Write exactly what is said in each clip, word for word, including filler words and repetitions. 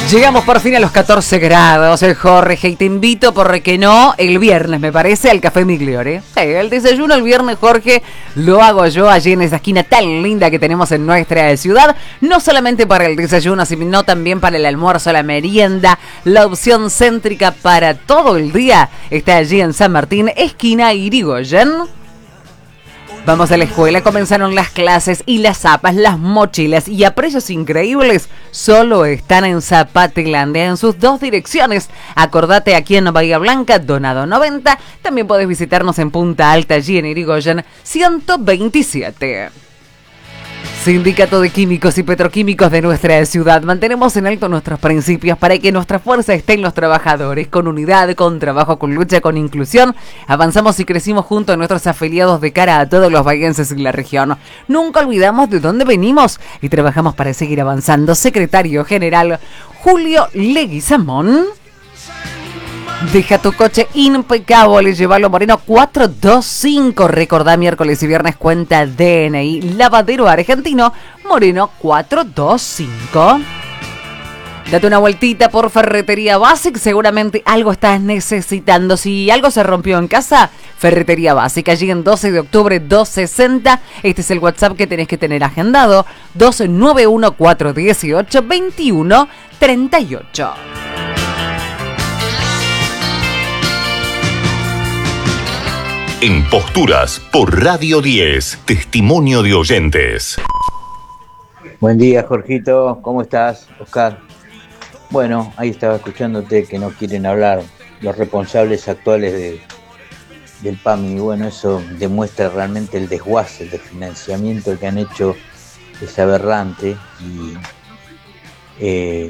Llegamos por fin a los catorce grados, el Jorge, y te invito, porque no, el viernes, me parece, al Café Migliore. Sí, el desayuno el viernes, Jorge, lo hago yo allí en esa esquina tan linda que tenemos en nuestra ciudad, no solamente para el desayuno, sino también para el almuerzo, la merienda, la opción céntrica para todo el día. Está allí en San Martín, esquina Irigoyen. Vamos a la escuela, comenzaron las clases y las zapas, las mochilas y a precios increíbles solo están en Zapatilandia en sus dos direcciones. Acordate, aquí en Bahía Blanca, Donado noventa. También podés visitarnos en Punta Alta, allí en Irigoyen ciento veintisiete. Sindicato de Químicos y Petroquímicos de nuestra ciudad. Mantenemos en alto nuestros principios para que nuestra fuerza esté en los trabajadores, con unidad, con trabajo, con lucha, con inclusión. Avanzamos y crecimos junto a nuestros afiliados de cara a todos los bahienses en la región. Nunca olvidamos de dónde venimos y trabajamos para seguir avanzando. Secretario General Julio Leguizamón. Deja tu coche impecable, llévalo Moreno cuatrocientos veinticinco. Recordá, miércoles y viernes cuenta D N I. Lavadero Argentino Moreno cuatrocientos veinticinco. Date una vueltita por Ferretería Basic, seguramente algo estás necesitando. Si algo se rompió en casa, Ferretería Basic, allí en doce de octubre doscientos sesenta. Este es el WhatsApp que tenés que tener agendado: dos nueve uno cuatro uno ocho dos uno tres ocho. En Posturas por Radio diez, testimonio de oyentes. Buen día, Jorgito, ¿cómo estás? Oscar. Bueno, ahí estaba escuchándote que no quieren hablar los responsables actuales de, del P A M I. Bueno, eso demuestra realmente el desguace de financiamiento que han hecho. Es aberrante y eh,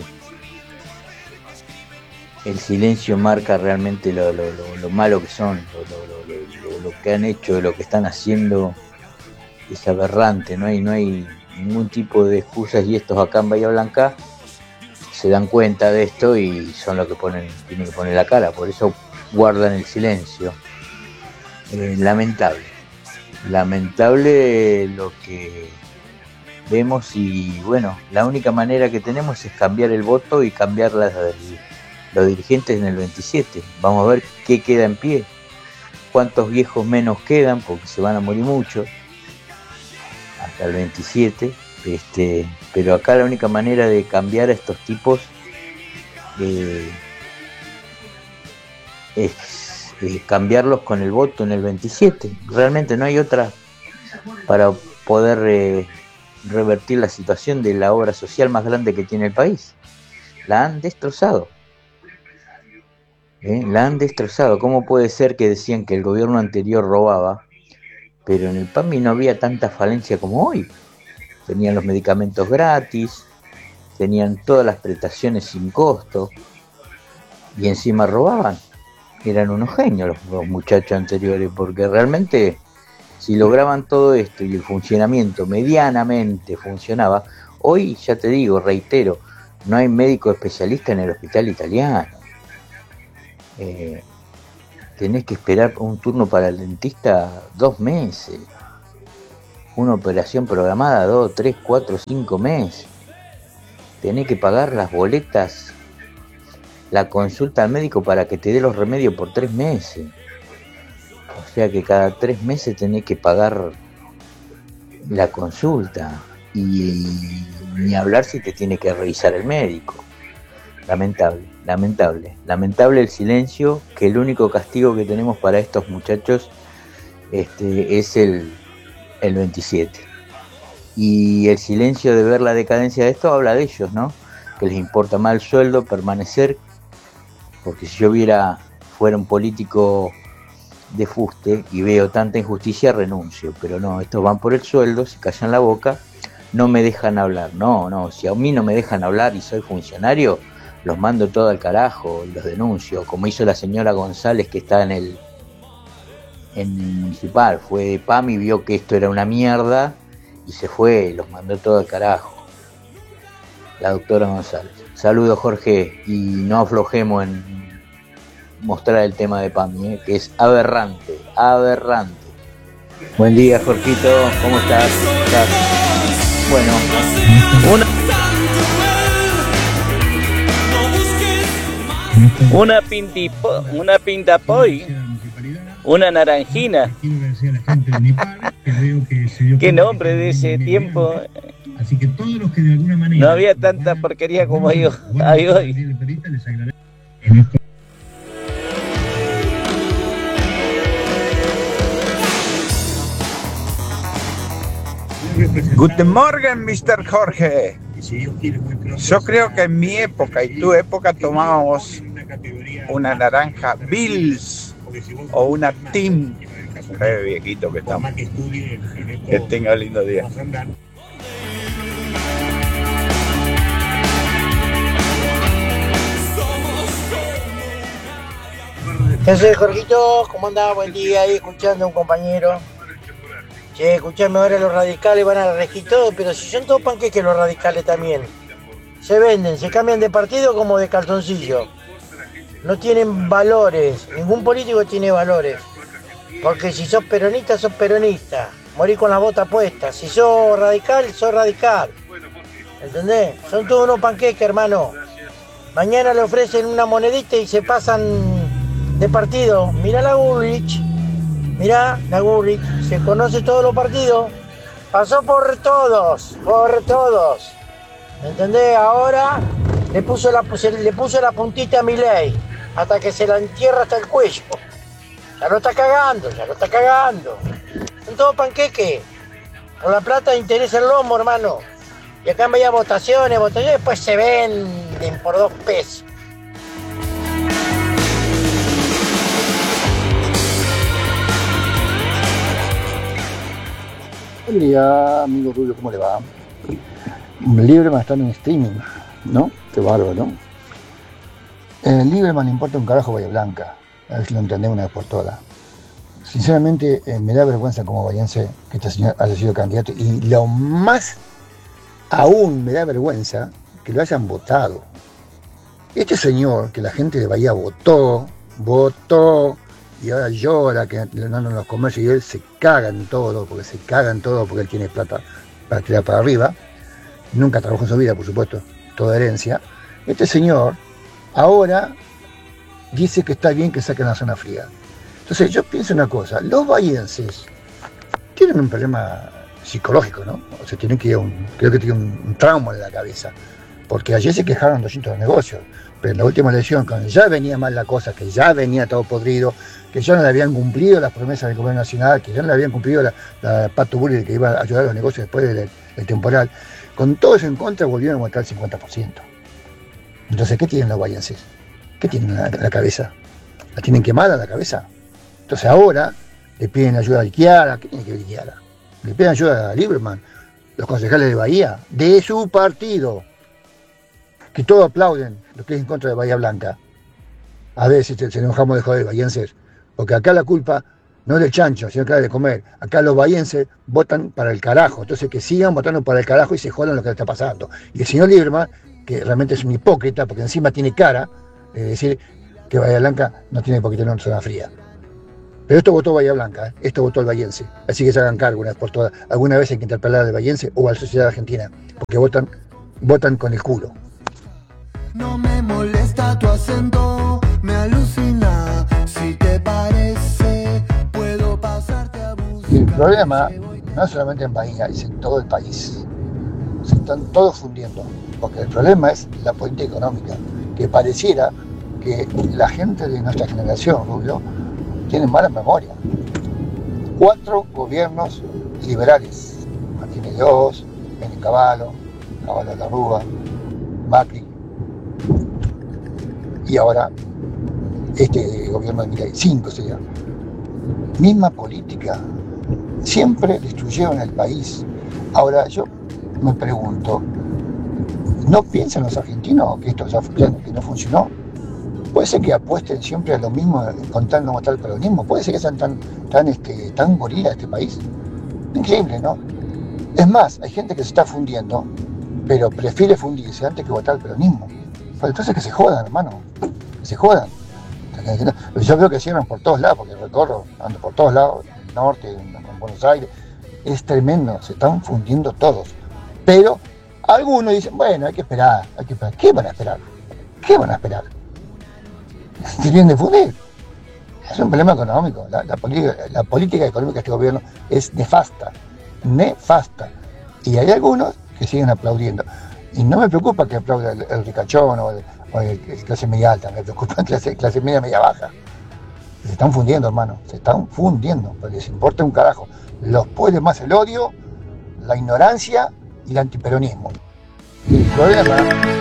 el silencio marca realmente lo, lo, lo, lo malo que son, lo, lo, lo, lo, lo que han hecho, lo que están haciendo. Es aberrante, no hay, no hay ningún tipo de excusas, y estos acá en Bahía Blanca se dan cuenta de esto y son los que ponen, tienen que poner la cara, por eso guardan el silencio. Eh, lamentable, lamentable lo que vemos, y bueno, la única manera que tenemos es cambiar el voto y cambiar las, los dirigentes en el veintisiete. Vamos a ver qué queda en pie, cuántos viejos menos quedan, porque se van a morir muchos hasta el veintisiete. Este, pero acá la única manera de cambiar a estos tipos eh, es eh, cambiarlos con el voto en el veintisiete. Realmente no hay otra para poder eh, revertir la situación de la obra social más grande que tiene el país. La han destrozado. ¿Eh? La han destrozado. ¿Cómo puede ser que decían que el gobierno anterior robaba, pero en el P A M I no había tanta falencia como hoy? Tenían los medicamentos gratis, tenían todas las prestaciones sin costo, y encima robaban. Eran unos genios los, los muchachos anteriores, porque realmente si lograban todo esto y el funcionamiento medianamente funcionaba, hoy ya te digo, reitero, no hay médico especialista en el hospital italiano. Eh, tenés que esperar un turno para el dentista dos meses. Una operación programada dos, tres, cuatro, cinco meses. Tenés que pagar las boletas, la consulta al médico para que te dé los remedios por tres meses. O sea que cada tres meses tenés que pagar la consulta. Y ni hablar si te tiene que revisar el médico. Lamentable, lamentable. Lamentable el silencio, que el único castigo que tenemos para estos muchachos este, es el... el veintisiete, y el silencio de ver la decadencia de esto habla de ellos, ¿no? Que les importa más el sueldo, permanecer, porque si yo viera, fuera un político de fuste y veo tanta injusticia, renuncio, pero no, estos van por el sueldo, se callan la boca, no me dejan hablar. No, no, si a mí no me dejan hablar y soy funcionario, los mando todo al carajo y los denuncio, como hizo la señora González, que está en el en el municipal, fue de P A M I, vio que esto era una mierda y se fue, los mandó todo al carajo. La doctora González. Saludos, Jorge, y no aflojemos en mostrar el tema de P A M I, ¿eh? Que es aberrante, aberrante. Buen día, Jorgito, ¿cómo estás? ¿Estás? Bueno, una... Una pintipo, una pintapoy, una naranjina. Qué nombre de ese tiempo. Así que todos los que de alguna manera no había tanta porquería como hay, hay hoy. Guten Morgen, mister Jorge. Yo creo que en mi época y tu época tomábamos una naranja Bills o una Tim. Qué viejito que estamos. Que tenga un lindo día. ¿Qué haces, Jorgito? ¿Cómo andás? Buen día ahí escuchando a un compañero. Che, escuchame, ahora los radicales van a regir todo, pero si son todos panqueques los radicales también. Se venden, se cambian de partido como de calzoncillo. No tienen valores, ningún político tiene valores. Porque si sos peronista, sos peronista. Morí con la bota puesta. Si sos radical, sos radical. ¿Entendés? Son todos unos panqueques, hermano. Mañana le ofrecen una monedita y se pasan de partido. Mirá la Bullrich. Mirá la Bullrich. Se conoce todos los partidos. Pasó por todos. Por todos. ¿Entendés? Ahora le puso la, se le puso la puntita a Milei. Hasta que se la entierra hasta el cuello. Ya lo está cagando, ya lo está cagando. Son todos panqueques. Con la plata interesa el lomo, hermano. Y acá me llaman votaciones, votaciones, después se venden por dos pesos. Buen día, amigo Rubio, ¿cómo le va? Lieberman está en streaming, ¿no? Qué bárbaro, ¿no? Eh, Lieberman le importa un carajo Bahía Blanca. A ver si lo entendemos una vez por todas. Sinceramente, eh, me da vergüenza como bahiense que este señor haya sido candidato. Y lo más aún me da vergüenza que lo hayan votado. Este señor, que la gente de Bahía votó, votó, y ahora llora que le dan los comercios y él se caga en todo, porque se caga en todo porque él tiene plata para tirar para arriba. Nunca trabajó en su vida, por supuesto, toda herencia. Este señor ahora dice que está bien que saquen la zona fría. Entonces yo pienso una cosa, los bahienses tienen un problema psicológico, ¿no? O sea, tienen que ir a un, creo que tienen un, un trauma en la cabeza, porque ayer se quejaron doscientos de negocios, pero en la última elección, cuando ya venía mal la cosa, que ya venía todo podrido, que ya no le habían cumplido las promesas del gobierno nacional, que ya no le habían cumplido la, la Pato Bulli que iba a ayudar a los negocios después del, del temporal, con todo eso en contra volvieron a votar el cincuenta por ciento. Entonces, ¿qué tienen los bahienses? ¿Qué tienen en la, la cabeza? ¿La tienen quemada la cabeza? Entonces ahora le piden ayuda a Chiara. ¿Qué tiene que ver Chiara? Le piden ayuda a Lieberman, los concejales de Bahía, de su partido, que todos aplauden lo que es en contra de Bahía Blanca. A ver si se, se enojamos de joder, bahienses, porque acá la culpa no es del chancho, sino que es de comer. Acá los bahienses votan para el carajo, entonces que sigan votando para el carajo y se jodan lo que le está pasando. Y el señor Lieberman, que realmente es un hipócrita, porque encima tiene cara de decir que Bahía Blanca no tiene por qué tener una zona fría. Pero esto votó Bahía Blanca, ¿eh? Esto votó el bahiense. Así que se hagan cargo una vez por todas. Alguna vez hay que interpelar al bahiense o a la sociedad argentina, porque votan, votan con el culo. No me molesta tu acento, me alucina. Si te parece, puedo pasarte a buscar. Y el problema no es solamente en Bahía, es en todo el país. Se están todos fundiendo, porque el problema es la política económica, que pareciera que la gente de nuestra generación, Rubio, tiene mala memoria. Cuatro gobiernos liberales, Martínez de Hoz, Menem Cavallo, Cavallo de la Rúa, Macri, y ahora este gobierno de Milei, cinco sería. Misma política, siempre destruyeron el país. Ahora yo me pregunto, ¿no piensan los argentinos que esto ya, que no funcionó? Puede ser que apuesten siempre a lo mismo con tal no matar el peronismo. Puede ser que sean tan, tan, este, tan gorila este país. Increíble, ¿no? Es más, hay gente que se está fundiendo, pero prefiere fundirse antes que votar el peronismo. Pues entonces que se jodan, hermano. Que se jodan. Yo veo que cierran por todos lados, porque recorro, ando por todos lados, norte, en Buenos Aires. Es tremendo, se están fundiendo todos. Pero algunos dicen, bueno, hay que esperar, hay que esperar. ¿Qué van a esperar? ¿Qué van a esperar? Se quieren difundir. Es un problema económico. La, la, política, la política económica de este gobierno es nefasta. Nefasta. Y hay algunos que siguen aplaudiendo. Y no me preocupa que aplaude el, el ricachón o el, o el clase media alta, me preocupa el clase, clase media media baja. Se están fundiendo, hermano. Se están fundiendo. Porque les importa un carajo. Los puede más el odio, la ignorancia y el antiperonismo. Y el problema...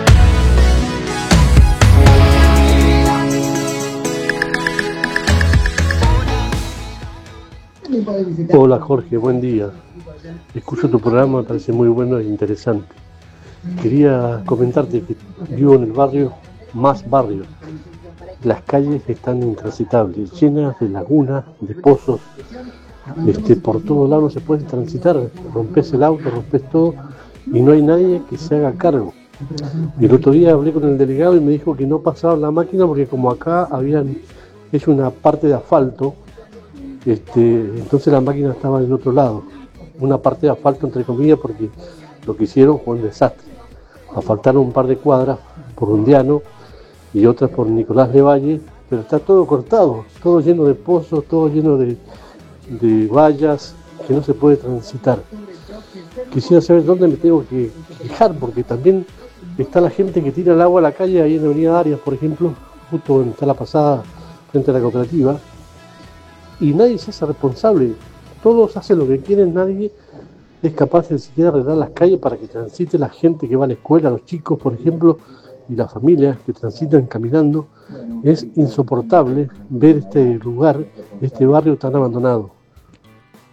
Hola Jorge, buen día. Escucho tu programa, me parece muy bueno e interesante. Quería comentarte que vivo en el barrio Más Barrio. Las calles están intransitables, llenas de lagunas, de pozos. Este, por todos lados no se puede transitar. Rompes el auto, rompes todo y no hay nadie que se haga cargo. Y el otro día hablé con el delegado y me dijo que no pasaba la máquina porque como acá habían hecho una parte de asfalto, Este, entonces la máquina estaba del otro lado, una parte de asfalto entre comillas, porque lo que hicieron fue un desastre. Asfaltaron un par de cuadras por Undiano y otras por Nicolás de Valle, pero está todo cortado, todo lleno de pozos, todo lleno de, de vallas que no se puede transitar. Quisiera saber dónde me tengo que quejar, porque también está la gente que tira el agua a la calle, ahí en la avenida Arias, por ejemplo, justo donde está la pasada frente a la cooperativa. Y nadie se hace responsable, todos hacen lo que quieren, nadie es capaz de siquiera arreglar las calles para que transite la gente que va a la escuela, los chicos por ejemplo, y las familias que transitan caminando. Es insoportable ver este lugar, este barrio tan abandonado.